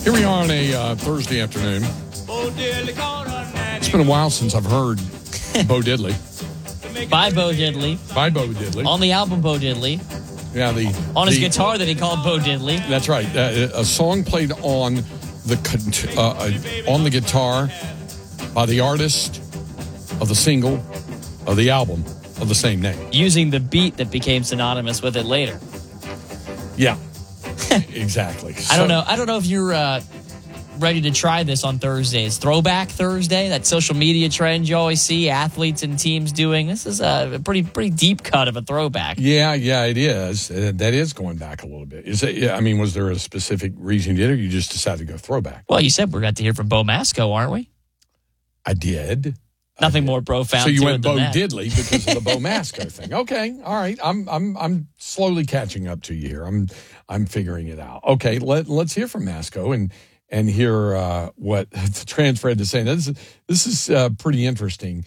Here we are on a Thursday afternoon. It's been a while since I've heard Bo Diddley. By Bo Diddley. By Bo Diddley. On the album Bo Diddley. Yeah, on his guitar that he called Bo Diddley. That's right. A song played on the guitar by the artist of the single of the album of the same name. Using the beat that became synonymous with it later. Yeah. Exactly. I don't know if you're ready to try this on Thursdays. Throwback Thursday, that social media trend you always see athletes and teams doing. This is a pretty deep cut of a throwback. Yeah, it is. That is going back a little bit. Is it? I mean, was there a specific reason you did it, or you just decided to go throwback? Well, you said we're going to hear from Bo Masco, aren't we? I did. Nothing more profound. So you went Bo Diddley because of the Bo Masco thing. Okay, all right. I'm slowly catching up to you here. I'm figuring it out. Okay, let's hear from Masco and hear what the transfer had to say. Now, this is pretty interesting.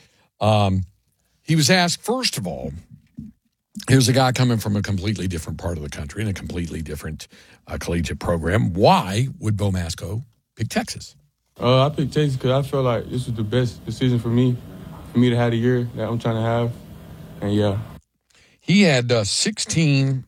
He was asked, first of all, here's a guy coming from a completely different part of the country and a completely different collegiate program. Why would Bo Masco pick Texas? I picked Texas because I felt like this was the best decision for me to have the year that I'm trying to have. And, yeah. He had 16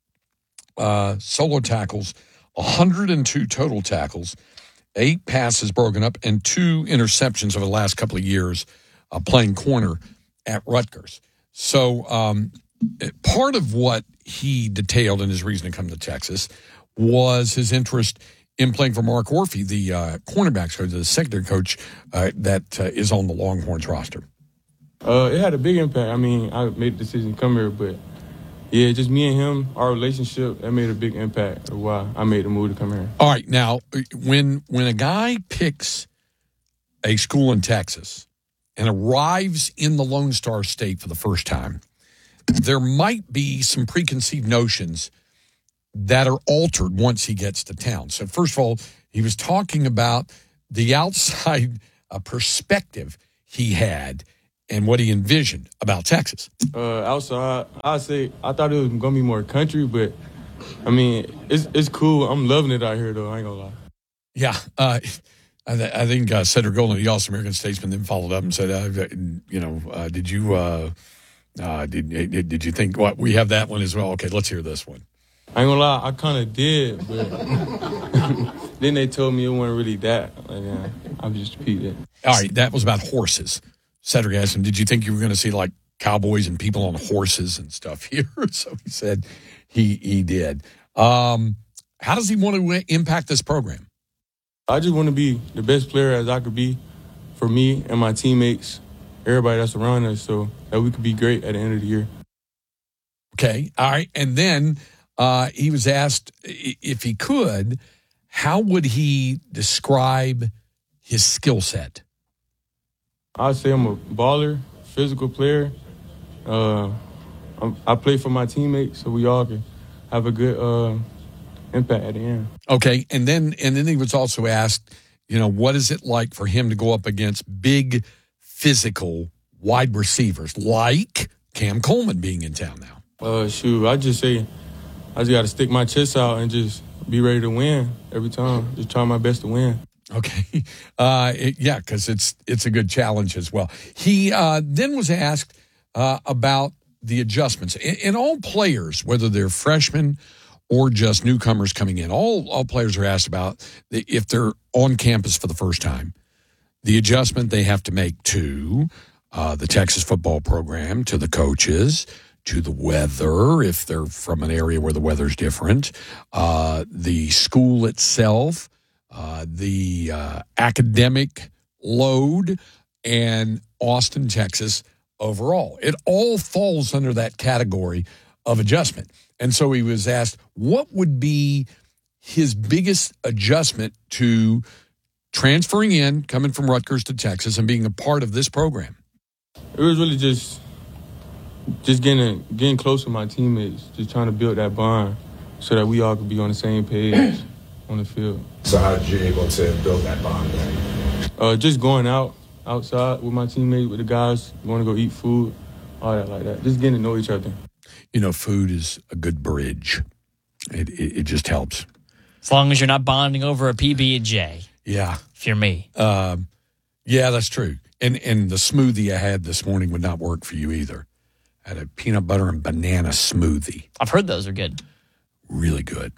solo tackles, 102 total tackles, 8 passes broken up, and 2 interceptions over the last couple of years playing corner at Rutgers. So part of what he detailed in his reason to come to Texas was his interest in playing for Mark Orphy, the cornerbacks coach, the secondary coach that is on the Longhorns roster. It had a big impact. I mean, I made the decision to come here, but, yeah, just me and him, our relationship, that made a big impact of why I made the move to come here. All right, now, when a guy picks a school in Texas and arrives in the Lone Star State for the first time, there might be some preconceived notions that are altered once he gets to town. So first of all, he was talking about the outside perspective he had and what he envisioned about Texas. Outside, I thought it was going to be more country, but, I mean, it's cool. I'm loving it out here, though. I ain't going to lie. Yeah. I think Cedric Golden, the All-American Statesman, then followed up and said, did you think, what, we have that one as well? Okay, let's hear this one. I ain't gonna lie, I kind of did, but then they told me it wasn't really that. Like, yeah, I just repeated it. All right, that was about horses. Cedric asked him, did you think you were going to see, like, cowboys and people on horses and stuff here? So he said he did. How does he want to impact this program? I just want to be the best player as I could be for me and my teammates, everybody that's around us, so that we could be great at the end of the year. Okay, all right, and then he was asked if he could, how would he describe his skill set? I'd say I'm a baller, physical player. I play for my teammates, so we all can have a good impact at the end. Okay, and then he was also asked, what is it like for him to go up against big, physical wide receivers like Cam Coleman being in town now? I just got to stick my chest out and just be ready to win every time. Just try my best to win. Okay. Because it's a good challenge as well. He then was asked about the adjustments. And all players, whether they're freshmen or just newcomers coming in, all players are asked about if they're on campus for the first time, the adjustment they have to make to the Texas football program, to the coaches, to the weather, if they're from an area where the weather's different, the school itself, the academic load, and Austin, Texas overall. It all falls under that category of adjustment. And so he was asked, what would be his biggest adjustment to transferring in, coming from Rutgers to Texas, and being a part of this program? It was really just getting close with my teammates, just trying to build that bond so that we all could be on the same page on the field. So how did you able to build that bond then? Just going outside with my teammates, with the guys, going to go eat food, all that like that. Just getting to know each other. Food is a good bridge. It just helps As long as you're not bonding over a PB&J. Yeah. If you're me. Yeah, that's true. And the smoothie I had this morning would not work for you either. I had a peanut butter and banana smoothie. I've heard those are good. Really good.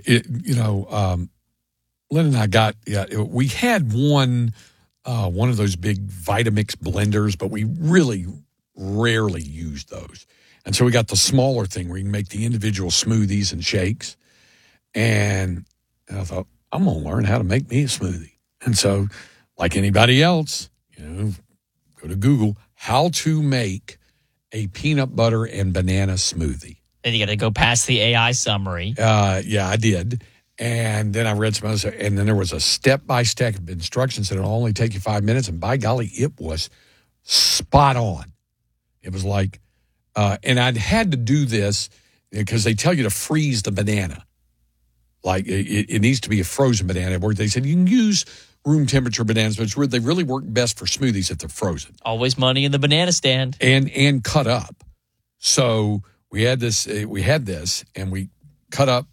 Lynn and I we had one of those big Vitamix blenders, but we really rarely used those. And so we got the smaller thing where you can make the individual smoothies and shakes. And I thought, I'm going to learn how to make me a smoothie. And so, like anybody else, go to Google, how to make a peanut butter and banana smoothie. Then you got to go past the AI summary. Yeah, I did. And then I read some others, and then there was a step-by-step of instructions that it'll only take you 5 minutes, and by golly, it was spot on. It was like, and I'd had to do this because they tell you to freeze the banana. Like, it needs to be a frozen banana. Where they said you can use room temperature bananas, but they really work best for smoothies if they're frozen. Always money in the banana stand. And cut up. So we had this, and we cut up.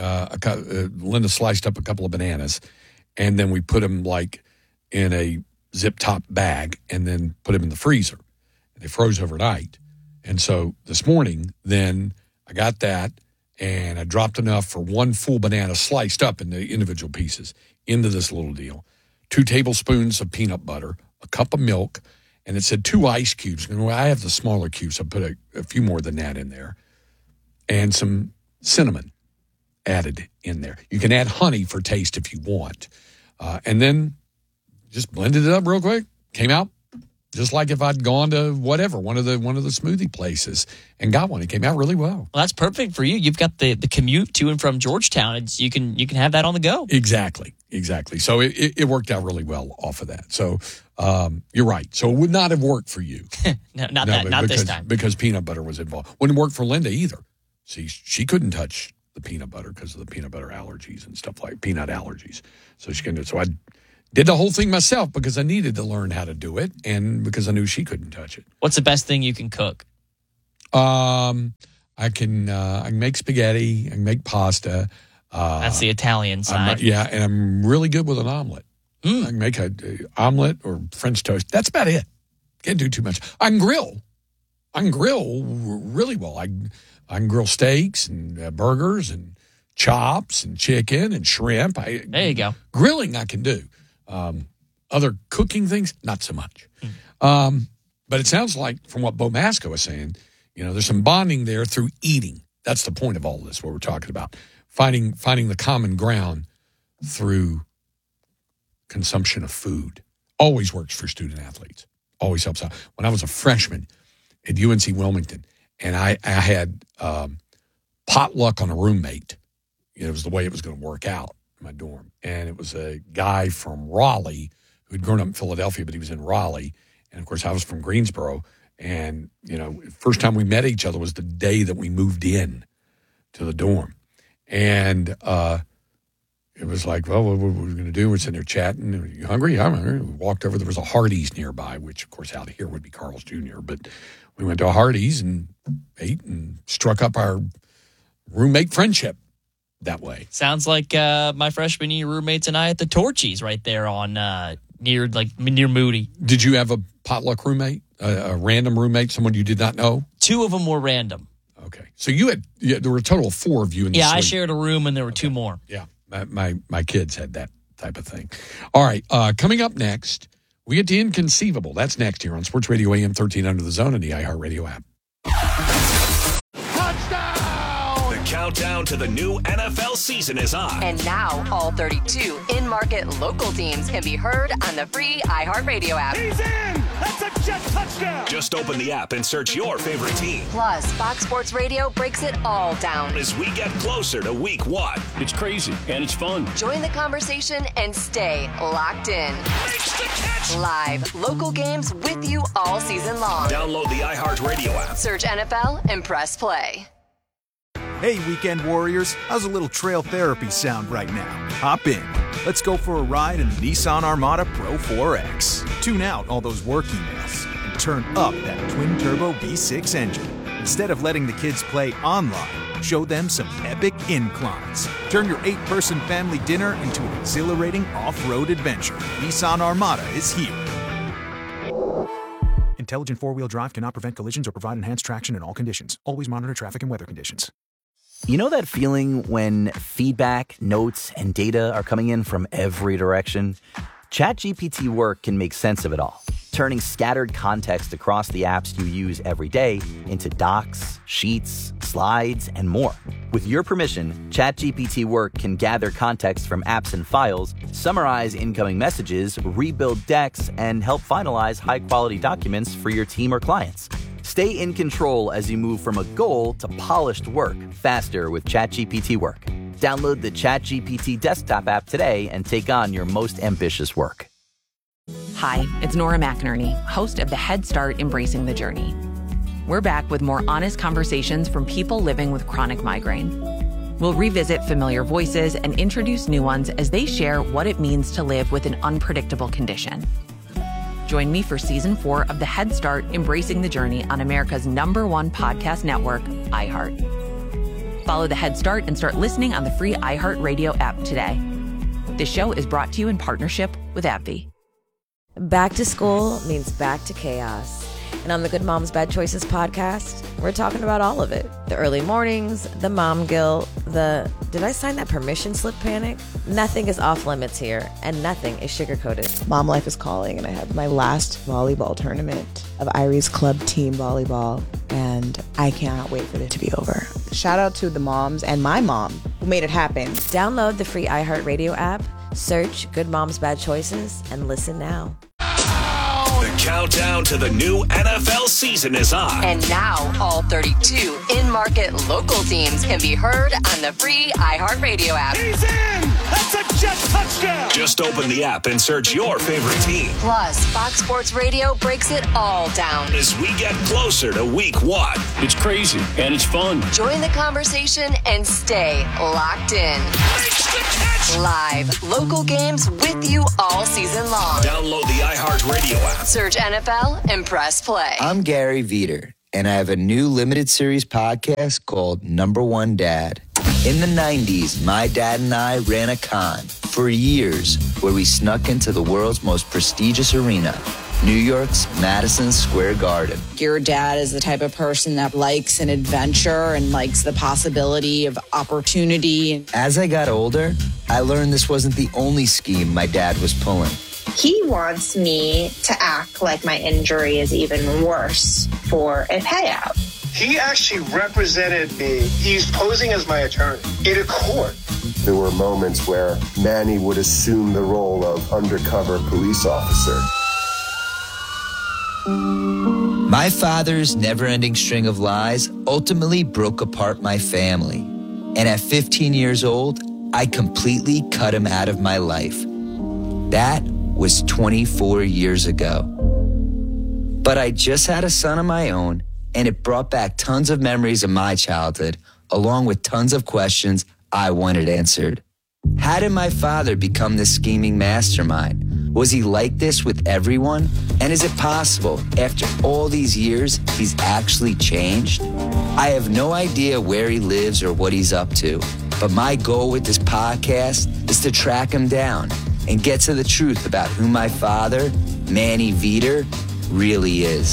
Linda sliced up a couple of bananas, and then we put them like in a zip-top bag and then put them in the freezer. And they froze overnight. And so this morning, then I got that, and I dropped enough for one full banana sliced up into individual pieces into this little deal. 2 tablespoons of peanut butter, a cup of milk, and it said 2 ice cubes. And I have the smaller cubes, so I put a few more than that in there, and some cinnamon added in there. You can add honey for taste if you want. And then just blended it up real quick. Came out just like if I'd gone to whatever, one of the smoothie places and got one. It came out really well. Well, that's perfect for you. You've got the commute to and from Georgetown. You can have that on the go. Exactly. So it worked out really well off of that. So you're right. So it would not have worked for you. Not this time. Because peanut butter was involved. Wouldn't work for Linda either. See, she couldn't touch the peanut butter because of the peanut butter allergies and stuff like peanut allergies. So she couldn't do it. So I did the whole thing myself because I needed to learn how to do it and because I knew she couldn't touch it. What's the best thing you can cook? I can make spaghetti. I can make pasta. That's the Italian side. And I'm really good with an omelet. I can make an omelet or French toast. That's about it. Can't do too much. I can grill. Really well. I can grill steaks and burgers and chops and chicken and shrimp. There you go. Grilling I can do. Other cooking things, not so much. But it sounds like, from what Bo Masco was saying, there's some bonding there through eating. That's the point of all this, what we're talking about. Finding the common ground through consumption of food. Always works for student athletes. Always helps out. When I was a freshman at UNC Wilmington, and I had potluck on a roommate. It was the way it was going to work out in my dorm. And it was a guy from Raleigh who'd grown up in Philadelphia, but he was in Raleigh. And, of course, I was from Greensboro. And, first time we met each other was the day that we moved in to the dorm. And it was like, well, what are we going to do? We're sitting there chatting. Are you hungry? I'm hungry. We walked over. There was a Hardee's nearby, which, of course, out here would be Carl's Jr. But we went to a Hardee's and ate and struck up our roommate friendship that way. Sounds like my freshman year roommates and I at the Torchies right there on near Moody. Did you have a potluck roommate, a random roommate, someone you did not know? 2 of them were random. Okay. So there were a total of 4 of you in the suite. I shared a room and there were 2 more. Yeah. My kids had that type of thing. All right. Coming up next, we get to Inconceivable. That's next here on Sports Radio AM 13 Under the Zone and the iHeartRadio app. Touchdown! The countdown to the new NFL season is on. And now all 32 in-market local teams can be heard on the free iHeartRadio app. He's in! That's a Jet touchdown! Just open the app and search your favorite team. Plus, Fox Sports Radio breaks it all down as we get closer to week 1. It's crazy, and it's fun. Join the conversation and stay locked in. Makes the catch! Live, local games with you all season long. Download the iHeartRadio app. Search NFL and press play. Hey, Weekend Warriors, how's a little trail therapy sound right now? Hop in. Let's go for a ride in the Nissan Armada Pro 4X. Tune out all those work emails and turn up that twin-turbo V6 engine. Instead of letting the kids play online, Show them some epic inclines. Turn your 8-person family dinner into an exhilarating off-road adventure. Nissan Armada is here. Intelligent four-wheel drive cannot prevent collisions or provide enhanced traction in all conditions. Always monitor traffic and weather conditions. You know that feeling when feedback, notes, and data are coming in from every direction? ChatGPT Work can make sense of it all, turning scattered context across the apps you use every day into docs, sheets, slides, and more. With your permission, ChatGPT Work can gather context from apps and files, summarize incoming messages, rebuild decks, and help finalize high-quality documents for your team or clients. Stay in control as you move from a goal to polished work faster with ChatGPT Work. Download the ChatGPT desktop app today and take on your most ambitious work. Hi, it's Nora McInerney, host of the Head Start Embracing the Journey. We're back with more honest conversations from people living with chronic migraine. We'll revisit familiar voices and introduce new ones as they share what it means to live with an unpredictable condition. Join me for Season 4 of the Head Start Embracing the Journey on America's #1 podcast network, iHeart. Follow the Head Start and start listening on the free iHeartRadio app today. This show is brought to you in partnership with AbbVie. Back to school means back to chaos. And on the Good Moms Bad Choices podcast, we're talking about all of it. The early mornings, the mom guilt, the did I sign that permission slip panic? Nothing is off limits here, and nothing is sugar-coated. Mom life is calling, and I have my last volleyball tournament of Irie's Club Team Volleyball, and I cannot wait for it to be over. Shout out to the moms and my mom who made it happen. Download the free iHeartRadio app, search Good Moms Bad Choices, and listen now. The countdown to the new NFL season is on. And now, all 32 in-market local teams can be heard on the free iHeartRadio app. He's in! That's a Jet touchdown! Just open the app and search your favorite team. Plus, Fox Sports Radio breaks it all down as we get closer to week 1. It's crazy, and it's fun. Join the conversation and stay locked in. Live, local games with you all season long. Download the iHeartRadio app. Search NFL and press play. I'm Gary Veter, and I have a new limited series podcast called #1 Dad. In the 90s, my dad and I ran a con for years where we snuck into the world's most prestigious arena, New York's Madison Square Garden. Your dad is the type of person that likes an adventure and likes the possibility of opportunity. As I got older, I learned this wasn't the only scheme my dad was pulling. He wants me to act like my injury is even worse for a payout. He actually represented me. He's posing as my attorney in a court. There were moments where Manny would assume the role of undercover police officer. My father's never-ending string of lies ultimately broke apart my family. And at 15 years old, I completely cut him out of my life. That was 24 years ago. But I just had a son of my own, and it brought back tons of memories of my childhood, along with tons of questions I wanted answered. How did my father become this scheming mastermind? Was he like this with everyone? And is it possible, after all these years, he's actually changed? I have no idea where he lives or what he's up to, but my goal with this podcast is to track him down and get to the truth about who my father, Manny Veter, really is.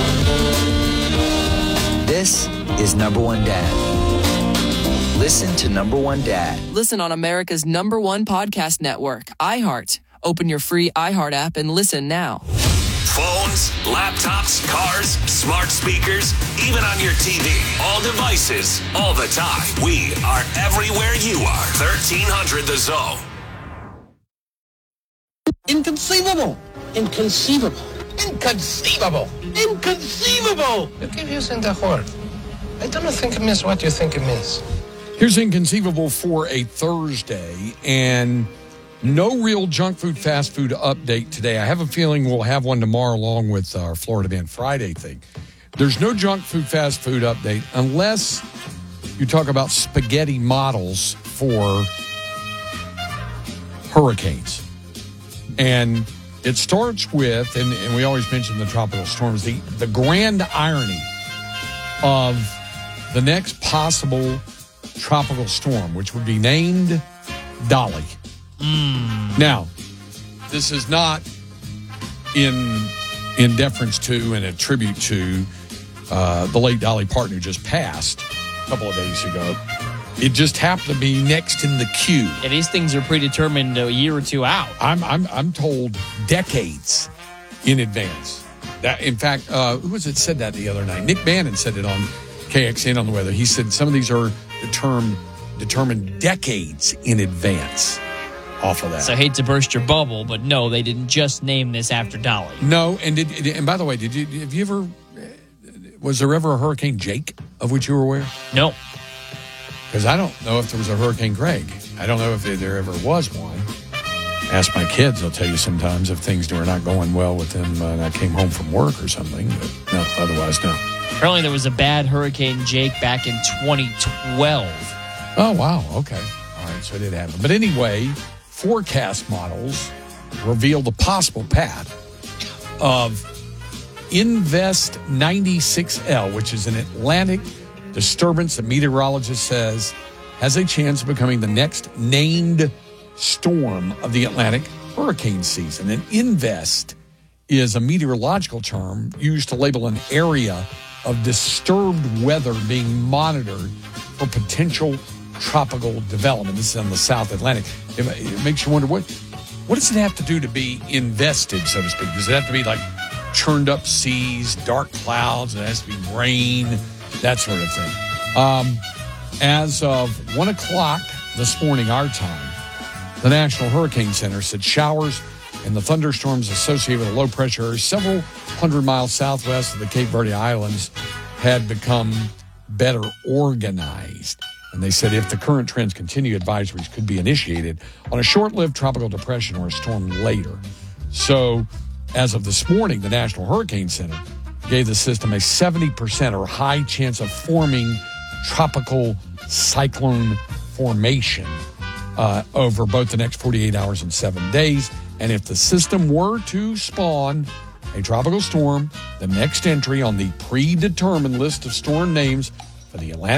This is #1 Dad. Listen to #1 Dad. Listen on America's #1 podcast network, iHeart. Open your free iHeart app and listen now. Phones, laptops, cars, smart speakers, even on your TV. All devices, all the time. We are everywhere you are. 1300 The Zone. Inconceivable. Inconceivable. Inconceivable. Inconceivable. You keep using that word. I don't think it means what you think it means. Here's Inconceivable for a Thursday, and no real junk food, fast food update today. I have a feeling we'll have one tomorrow along with our Florida Man Friday thing. There's no junk food, fast food update unless you talk about spaghetti models for hurricanes. And it starts with, and we always mention the tropical storms, the grand irony of the next possible tropical storm, which would be named Dolly. Now, this is not in deference to and a tribute to the late Dolly Parton, who just passed a couple of days ago. It just happened to be next in the queue. Yeah, these things are predetermined a year or two out. I'm told decades in advance. That, in fact, who was it said that the other night? Nick Bannon said it on KXN on the weather. He said some of these are determined decades in advance off of that. So I hate to burst your bubble, but no, they didn't just name this after Dolly. No, and by the way, was there ever a Hurricane Jake of which you were aware? No. Because I don't know if there was a Hurricane Greg. I don't know if there ever was one. Ask my kids, they'll tell you sometimes if things were not going well with them and I came home from work or something. But no, otherwise, no. Apparently there was a bad Hurricane Jake back in 2012. Oh, wow. Okay. All right, so it did happen. But anyway, forecast models revealed the possible path of Invest 96L, which is an Atlantic disturbance that meteorologist says has a chance of becoming the next named storm of the Atlantic hurricane season. And Invest is a meteorological term used to label an area of disturbed weather being monitored for potential tropical development. This is on the South Atlantic. It makes you wonder, what does it have to do to be invested, so to speak? Does it have to be like churned up seas, dark clouds, and it has to be rain, that sort of thing? As of 1 o'clock this morning, our time, the National Hurricane Center said showers and the thunderstorms associated with a low pressure area several hundred miles southwest of the Cape Verde Islands had become better organized. And they said if the current trends continue, advisories could be initiated on a short-lived tropical depression or a storm later. So as of this morning, the National Hurricane Center gave the system a 70% or high chance of forming tropical cyclone formation over both the next 48 hours and 7 days. And if the system were to spawn a tropical storm, the next entry on the predetermined list of storm names for the Atlantic